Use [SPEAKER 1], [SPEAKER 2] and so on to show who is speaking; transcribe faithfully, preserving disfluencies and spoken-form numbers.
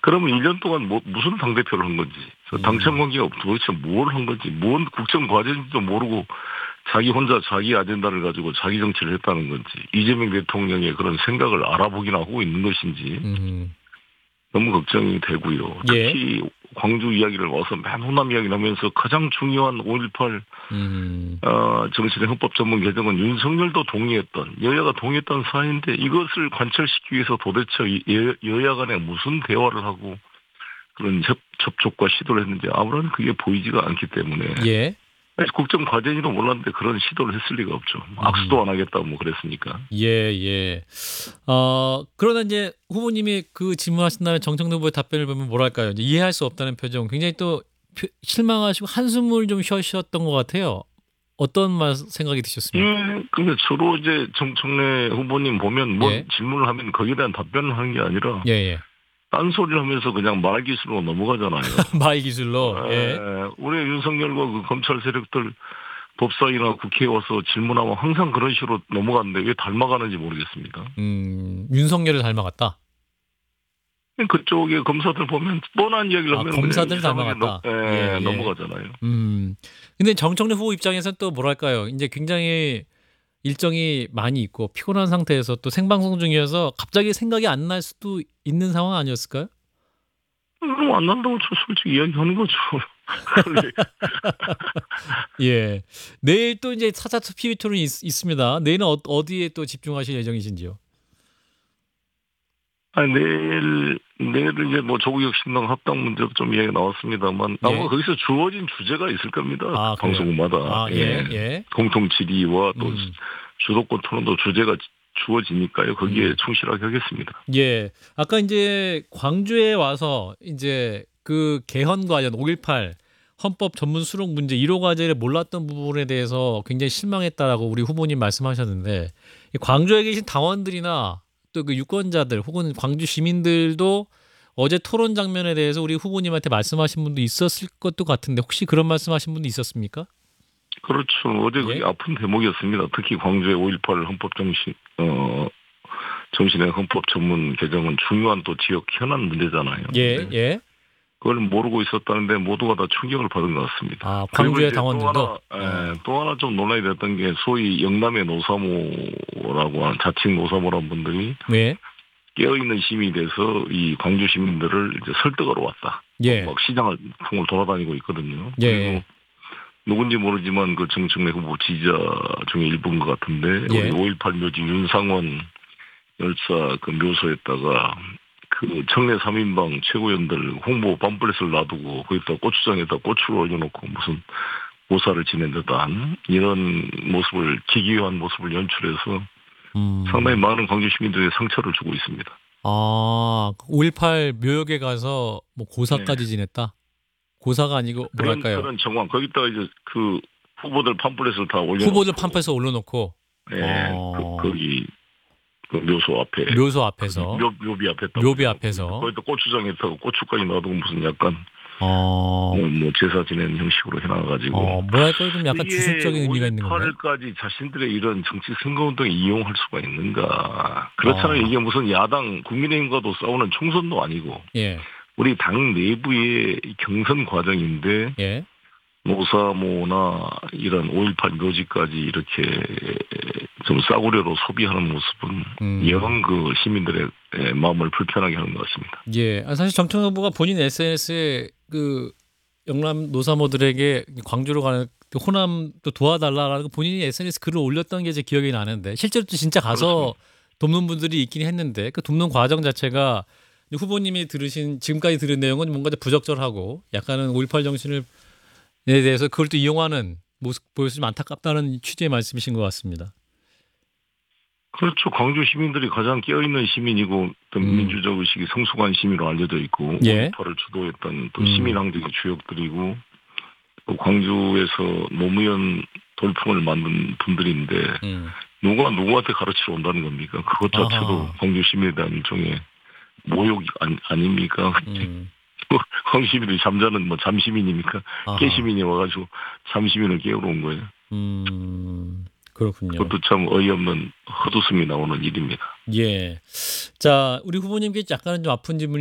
[SPEAKER 1] 그러면 일 년 동안 뭐 무슨 당대표를 한 건지, 당청
[SPEAKER 2] 음.
[SPEAKER 1] 관계가 도대체 뭘 한 건지, 뭔 국정 과제인지도 모르고 자기 혼자 자기 아젠다를 가지고 자기 정치를 했다는 건지, 이재명 대통령의 그런 생각을 알아보기나 하고 있는 것인지
[SPEAKER 2] 음.
[SPEAKER 1] 너무 걱정이 되고요.
[SPEAKER 2] 예.
[SPEAKER 1] 특히 광주 이야기를 와서 맨 호남 이야기를 하면서 가장 중요한 오일팔
[SPEAKER 2] 음.
[SPEAKER 1] 어, 정신의 헌법 전문 개정은 윤석열도 동의했던, 여야가 동의했던 사안인데 이것을 관철시키기 위해서 도대체 여, 여야 간에 무슨 대화를 하고 그런 접, 접촉과 시도를 했는지 아무런 그게 보이지가 않기 때문에
[SPEAKER 2] 예.
[SPEAKER 1] 국정 과제인지도 몰랐는데 그런 시도를 했을 리가 없죠. 악수도
[SPEAKER 2] 음.
[SPEAKER 1] 안 하겠다고 뭐 그랬으니까.
[SPEAKER 2] 예, 예. 어, 그러나 이제 후보님이 그 질문하신 다음에 정청래 후보의 답변을 보면 뭐랄까요? 이제 이해할 수 없다는 표정, 굉장히 또 표- 실망하시고 한숨을 좀 쉬셨던 것 같아요. 어떤 말 생각이 드셨습니까?
[SPEAKER 1] 예, 근데 주로 이제 정청래 후보님 보면 뭔
[SPEAKER 2] 예,
[SPEAKER 1] 질문을 하면 거기에 대한 답변을 하는 게 아니라
[SPEAKER 2] 예, 예.
[SPEAKER 1] 딴소리를 하면서 그냥 말기술로 넘어가잖아요.
[SPEAKER 2] 말 기술로. 예.
[SPEAKER 1] 에, 우리 윤석열과 그 검찰 세력들 법사위나 국회에 와서 질문하면 항상 그런 식으로 넘어가는데 왜 닮아가는지 모르겠습니다.
[SPEAKER 2] 음, 윤석열을 닮아갔다.
[SPEAKER 1] 그쪽에 검사들 보면 뻔한 이야기를
[SPEAKER 2] 아,
[SPEAKER 1] 하면 그냥
[SPEAKER 2] 검사들
[SPEAKER 1] 이상하게 넘,
[SPEAKER 2] 닮아갔다. 예,
[SPEAKER 1] 에,
[SPEAKER 2] 예.
[SPEAKER 1] 넘어가잖아요.
[SPEAKER 2] 음. 근데 정청래 후보 입장에서는 또 뭐랄까요? 이제 굉장히 일정이 많이 있고 피곤한 상태에서 또 생방송 중이어서 갑자기 생각이 안 날 수도 있는 상황 아니었을까요?
[SPEAKER 1] 그럼 안 난다고 저 솔직히 이야기하는 거죠.
[SPEAKER 2] 예. 내일 또 이제 사 차 피비 토론이 있, 있습니다. 내일은 어, 어디에 또 집중하실 예정이신지요?
[SPEAKER 1] 아니, 내일, 내일은 이제 뭐 조국혁신당 합당 문제도 좀 이야기 나왔습니다만 아마
[SPEAKER 2] 예.
[SPEAKER 1] 거기서 주어진 주제가 있을 겁니다.
[SPEAKER 2] 아, 그래요?
[SPEAKER 1] 방송마다.
[SPEAKER 2] 아, 예,
[SPEAKER 1] 예.
[SPEAKER 2] 예.
[SPEAKER 1] 공통 질의와 또
[SPEAKER 2] 음,
[SPEAKER 1] 주도권 토론도 주제가 주어지니까요. 거기에
[SPEAKER 2] 음.
[SPEAKER 1] 충실하게 하겠습니다.
[SPEAKER 2] 예. 아까 이제 광주에 와서 이제 그 개헌 관련 오일팔 헌법 전문 수록 문제 일 호 과제를 몰랐던 부분에 대해서 굉장히 실망했다라고 우리 후보님 말씀하셨는데 이 광주에 계신 당원들이나 또 그 유권자들 혹은 광주 시민들도 어제 토론 장면에 대해서 우리 후보님한테 말씀하신 분도 있었을 것도 같은데 혹시 그런 말씀하신 분도 있었습니까?
[SPEAKER 1] 그렇죠. 어제 그게
[SPEAKER 2] 예?
[SPEAKER 1] 아픈 대목이었습니다. 특히 광주의 오일팔 헌법 정신, 어, 정신의 헌법 전문 개정은 중요한 또 지역 현안 문제잖아요.
[SPEAKER 2] 예,
[SPEAKER 1] 네.
[SPEAKER 2] 예.
[SPEAKER 1] 그걸 모르고 있었다는데 모두가 다 충격을 받은 것 같습니다.
[SPEAKER 2] 아,
[SPEAKER 1] 그리고
[SPEAKER 2] 광주의
[SPEAKER 1] 이제 또
[SPEAKER 2] 당원들도?
[SPEAKER 1] 하나, 에,
[SPEAKER 2] 어.
[SPEAKER 1] 또 하나 좀 논란이 됐던 게 소위 영남의 노사모라고 하는 자칭 노사모란 분들이
[SPEAKER 2] 네.
[SPEAKER 1] 깨어있는 시민이 돼서 이 광주 시민들을 이제 설득하러 왔다.
[SPEAKER 2] 예.
[SPEAKER 1] 막 시장을 통을 돌아다니고 있거든요.
[SPEAKER 2] 예.
[SPEAKER 1] 그리고 누군지 모르지만 그 정청래 후보 지지자 중에 일부인 것 같은데
[SPEAKER 2] 예.
[SPEAKER 1] 우리 오일팔 묘지 윤상원 열사 그 묘소에다가 그 청래 삼 인방 최고위원들 홍보 팜플렛을 놔두고 거기다 고추장에다 고추를 올려놓고 무슨 모사를 지낸 듯한 이런 모습을 기괴한 모습을 연출해서
[SPEAKER 2] 음.
[SPEAKER 1] 상당히 많은 광주 시민들의 상처를 주고 있습니다.
[SPEAKER 2] 아, 오일팔 묘역에 가서 뭐
[SPEAKER 1] 네.
[SPEAKER 2] 고사까지 지냈다? 고사가 아니고
[SPEAKER 1] 그런
[SPEAKER 2] 뭐랄까요?
[SPEAKER 1] 그런 정황 거기다가 이제 그 후보들 팜플렛을 다
[SPEAKER 2] 후보들
[SPEAKER 1] 올려놓고
[SPEAKER 2] 판에서 올려놓고
[SPEAKER 1] 예, 그,
[SPEAKER 2] 어,
[SPEAKER 1] 거기 그 묘소 앞에
[SPEAKER 2] 묘소
[SPEAKER 1] 그
[SPEAKER 2] 앞에서
[SPEAKER 1] 묘, 묘비 앞에다
[SPEAKER 2] 묘비
[SPEAKER 1] 올려놓고
[SPEAKER 2] 앞에서
[SPEAKER 1] 거기다 고추장에다가 고추까지 놔두고 무슨 약간
[SPEAKER 2] 어,
[SPEAKER 1] 뭐, 뭐 제사 지내는 형식으로 해놔가지고
[SPEAKER 2] 어 뭐랄까요? 좀 약간
[SPEAKER 1] 이게
[SPEAKER 2] 주술적인 의미가 있는 건가요?
[SPEAKER 1] 오일팔까지 자신들의 이런 정치 선거운동에 이용할 수가 있는가? 그렇잖아요.
[SPEAKER 2] 어,
[SPEAKER 1] 이게 무슨 야당 국민의힘과도 싸우는 총선도 아니고
[SPEAKER 2] 예,
[SPEAKER 1] 우리 당 내부의 경선 과정인데
[SPEAKER 2] 예,
[SPEAKER 1] 노사모나 이런 오일팔 묘지까지 이렇게 좀 싸구려로 소비하는 모습은
[SPEAKER 2] 음,
[SPEAKER 1] 영 그 시민들의 마음을 불편하게 하는 것 같습니다.
[SPEAKER 2] 예. 아, 사실 정청래 후보가 본인 에스엔에스에 그 영남 노사모들에게 광주로 가는 그 호남도 도와달라라는 거 본인이 에스엔에스 글을 올렸던 게 제 기억이 나는데 실제로 또 진짜 가서
[SPEAKER 1] 그렇습니다.
[SPEAKER 2] 돕는 분들이 있긴 했는데 그 돕는 과정 자체가 후보님이 들으신 지금까지 들은 내용은 뭔가 좀 부적절하고 약간은 오일팔 정신을 에 대해서 그걸 또 이용하는 모습 보여서 좀 안타깝다는 취지의 말씀이신 것 같습니다.
[SPEAKER 1] 그렇죠. 광주 시민들이 가장 깨어있는 시민이고 또
[SPEAKER 2] 음,
[SPEAKER 1] 민주적 의식이 성숙한 시민으로 알려져 있고
[SPEAKER 2] 예,
[SPEAKER 1] 오일팔을 주도했던 또
[SPEAKER 2] 음,
[SPEAKER 1] 시민항쟁의 주역들이고 또 광주에서 노무현 돌풍을 만든 분들인데
[SPEAKER 2] 음,
[SPEAKER 1] 누가 누구한테 가르치러 온다는 겁니까? 그것 자체도
[SPEAKER 2] 아하,
[SPEAKER 1] 광주 시민에 대한 일종의 모욕이 아니, 아닙니까?
[SPEAKER 2] 음,
[SPEAKER 1] 광주 시민들이 잠자는 뭐 잠시민입니까?
[SPEAKER 2] 아하,
[SPEAKER 1] 깨시민이 와가지고 잠시민을 깨우러 온 거예요.
[SPEAKER 2] 음, 그렇군요.
[SPEAKER 1] 그것도 참 어이없는 헛웃음이 나오는 일입니다.
[SPEAKER 2] 예. 자, 우리 후보님께 약간은 좀 아픈 질문이